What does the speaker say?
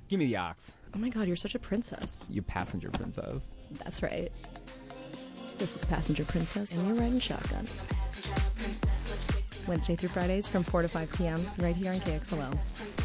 Give me the ox. Oh my god, you're such a princess. You passenger princess. That's right. This is Passenger Princess, and you're riding shotgun. Wednesday through Fridays from 4 to 5 p.m. right here on KXLL.